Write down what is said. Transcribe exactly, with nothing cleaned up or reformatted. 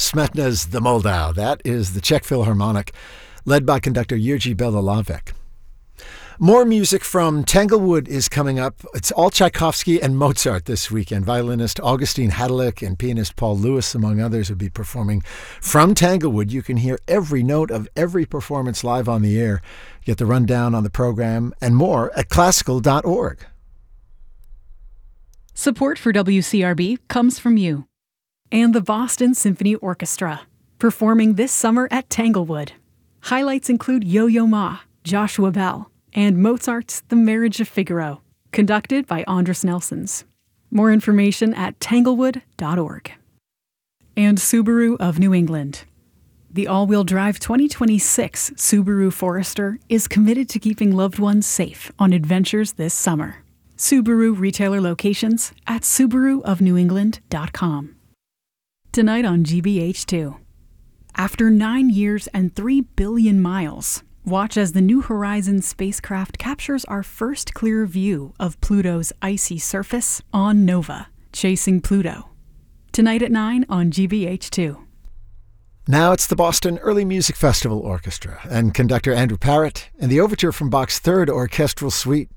Smetna's The Moldau. That is the Czech Philharmonic, led by conductor Jiří Bělohlávek. More music from Tanglewood is coming up. It's all Tchaikovsky and Mozart this weekend. Violinist Augustine Hadlick and pianist Paul Lewis, among others, will be performing from Tanglewood. You can hear every note of every performance live on the air. Get the rundown on the program and more at classical dot org. Support for W C R B comes from you and the Boston Symphony Orchestra, performing this summer at Tanglewood. Highlights include Yo-Yo Ma, Joshua Bell, and Mozart's The Marriage of Figaro, conducted by Andras Nelsons. More information at tanglewood dot org. And Subaru of New England. The all-wheel drive twenty twenty-six Subaru Forester is committed to keeping loved ones safe on adventures this summer. Subaru retailer locations at subaru of new england dot com. Tonight on G B H two. After nine years and three billion miles, watch as the New Horizons spacecraft captures our first clear view of Pluto's icy surface on Nova, chasing Pluto. Tonight at nine on G B H two. Now it's the Boston Early Music Festival Orchestra and conductor Andrew Parrott and the overture from Bach's Third Orchestral Suite.